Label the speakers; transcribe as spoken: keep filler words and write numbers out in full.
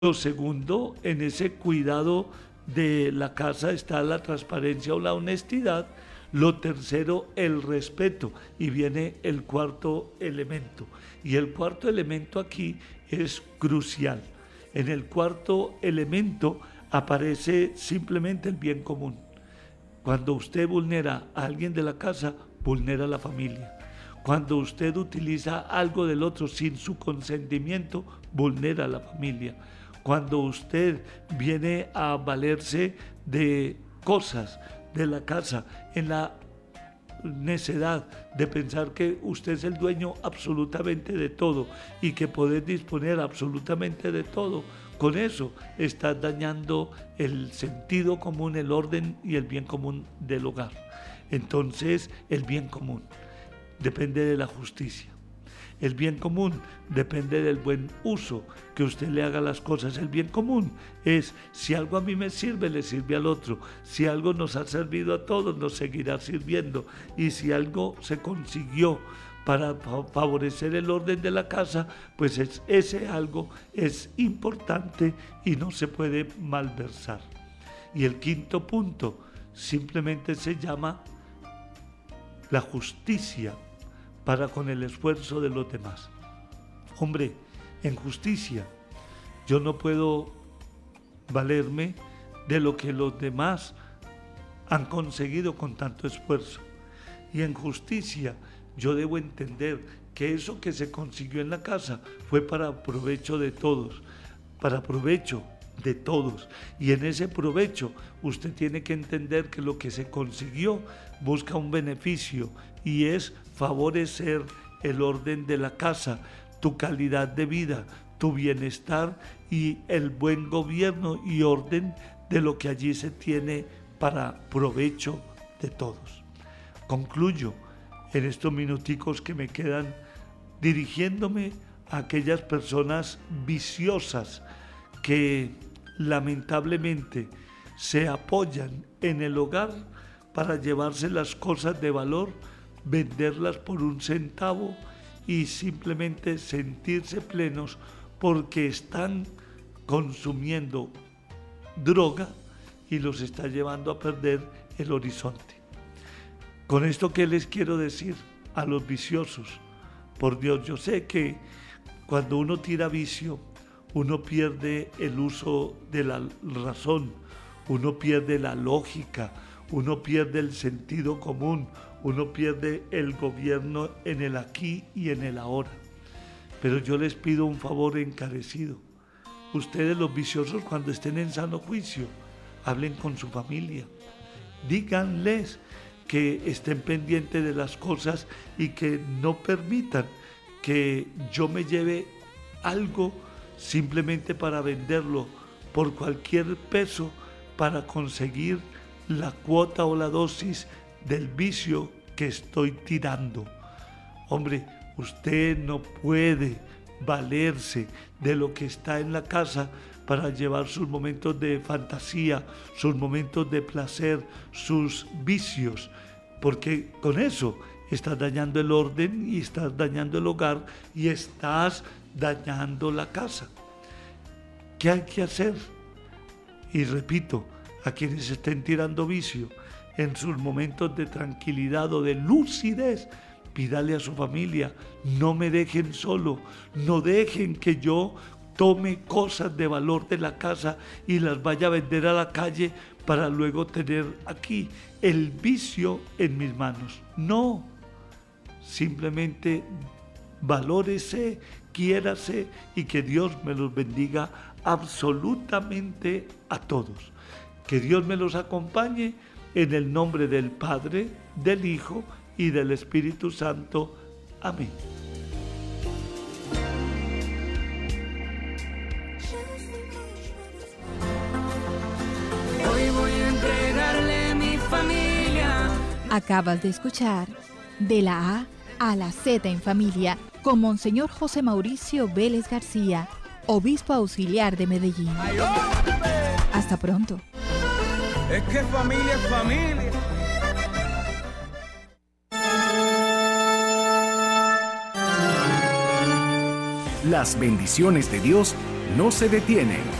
Speaker 1: Lo segundo, en ese cuidado de la casa está la transparencia o la honestidad. Lo tercero, el respeto. Y viene el cuarto elemento. Y el cuarto elemento aquí es crucial. En el cuarto elemento aparece simplemente el bien común. Cuando usted vulnera a alguien de la casa, vulnera a la familia. Cuando usted utiliza algo del otro sin su consentimiento, vulnera a la familia. Cuando usted viene a valerse de cosas de la casa en la necedad de pensar que usted es el dueño absolutamente de todo y que puede disponer absolutamente de todo, con eso está dañando el sentido común, el orden y el bien común del hogar. Entonces, el bien común depende de la justicia. El bien común depende del buen uso que usted le haga las cosas. El bien común es, si algo a mí me sirve, le sirve al otro. Si algo nos ha servido a todos, nos seguirá sirviendo. Y si algo se consiguió para favorecer el orden de la casa, pues es, ese algo es importante y no se puede malversar. Y el quinto punto simplemente se llama la justicia para con el esfuerzo de los demás. Hombre, en justicia yo no puedo valerme de lo que los demás han conseguido con tanto esfuerzo. Y en justicia yo debo entender que eso que se consiguió en la casa fue para provecho de todos, para provecho de todos. Y en ese provecho usted tiene que entender que lo que se consiguió busca un beneficio y es favorecer el orden de la casa, tu calidad de vida, tu bienestar y el buen gobierno y orden de lo que allí se tiene para provecho de todos. Concluyo en estos minuticos que me quedan dirigiéndome a aquellas personas viciosas que lamentablemente se apoyan en el hogar para llevarse las cosas de valor, venderlas por un centavo y simplemente sentirse plenos porque están consumiendo droga y los está llevando a perder el horizonte. Con esto, ¿qué les quiero decir a los viciosos? Por Dios, yo sé que cuando uno tira vicio, uno pierde el uso de la razón, uno pierde la lógica, uno pierde el sentido común, uno pierde el gobierno en el aquí y en el ahora. Pero yo les pido un favor encarecido. Ustedes, los viciosos, cuando estén en sano juicio, hablen con su familia. Díganles que estén pendientes de las cosas y que no permitan que yo me lleve algo simplemente para venderlo por cualquier peso para conseguir la cuota o la dosis del vicio que estoy tirando. Hombre, usted no puede valerse de lo que está en la casa para llevar sus momentos de fantasía, sus momentos de placer, sus vicios, porque con eso estás dañando el orden y estás dañando el hogar y estás dañando la casa. ¿Qué hay que hacer? Y repito, a quienes estén tirando vicio, en sus momentos de tranquilidad o de lucidez, pídale a su familia, no me dejen solo, no dejen que yo tome cosas de valor de la casa y las vaya a vender a la calle para luego tener aquí el vicio en mis manos. No, simplemente valórese, quiérase y que Dios me los bendiga absolutamente a todos. Que Dios me los acompañe en el nombre del Padre, del Hijo y del Espíritu Santo. Amén.
Speaker 2: Hoy voy a entregarle mi familia.
Speaker 3: Acabas de escuchar De la A a la Z en Familia con Monseñor José Mauricio Vélez García, obispo auxiliar de Medellín.
Speaker 2: Ay, hombre.
Speaker 3: Hasta pronto.
Speaker 2: Es que familia es familia.
Speaker 4: Las bendiciones de Dios no se detiene.